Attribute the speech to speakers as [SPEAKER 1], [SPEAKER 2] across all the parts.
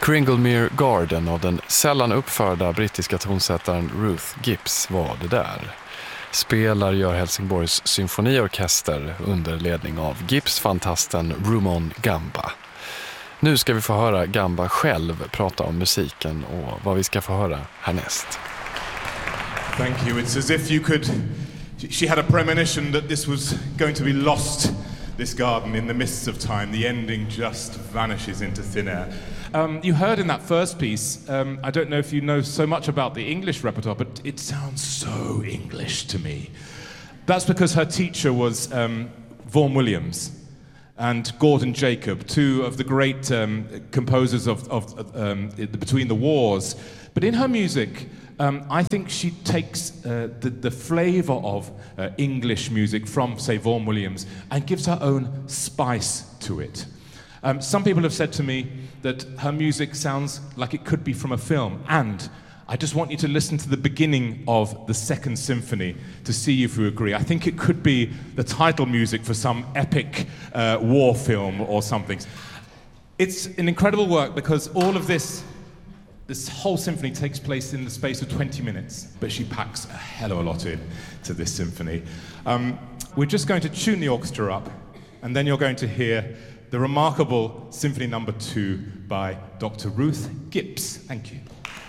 [SPEAKER 1] Kringlemere Garden av den sällan uppförda brittiska tonsättaren Ruth Gibbs var det där. Spelar gör Helsingborgs symfoniorkester under ledning av Gibbs-fantasten Rumon Gamba. Nu ska vi få höra Gamba själv prata om musiken och vad vi ska få höra härnäst.
[SPEAKER 2] Thank you. It's as if you could... She had a premonition that this was going to be lost, this garden, in the mists of time. The ending just vanishes into thin air. You heard in that first piece, I don't know if you know so much about the English repertoire, but it sounds so English to me. That's because her teacher was Vaughan Williams and Gordon Jacob, two of the great composers of between the wars. But in her music, I think she takes the flavour of English music from, say, Vaughan Williams and gives her own spice to it. Some people have said to me that her music sounds like it could be from a film, and I just want you to listen to the beginning of the Second Symphony to see if you agree. I think it could be the title music for some epic war film or something. It's an incredible work because all of this whole symphony takes place in the space of 20 minutes, but she packs a hell of a lot in to this symphony. We're just going to tune the orchestra up, and then you're going to hear the remarkable Symphony No. 2 by Dr. Ruth Gibbs. Thank you.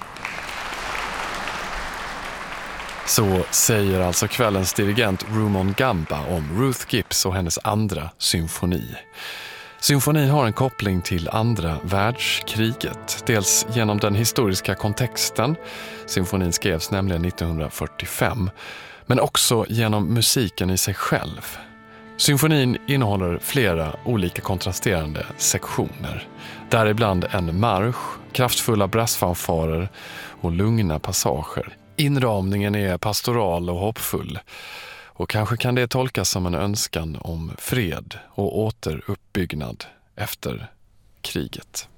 [SPEAKER 1] Så säger alltså kvällens dirigent Rumon Gamba om Ruth Gibbs och hennes andra symfoni. Symfonin har en koppling till andra världskriget, dels genom den historiska kontexten. Symfonin skrevs nämligen 1945, men också genom musiken i sig själv. Symfonin innehåller flera olika kontrasterande sektioner, däribland en marsch, kraftfulla brassfanfarer och lugna passager. Inramningen är pastoral och hoppfull, och kanske kan det tolkas som en önskan om fred och återuppbyggnad efter kriget.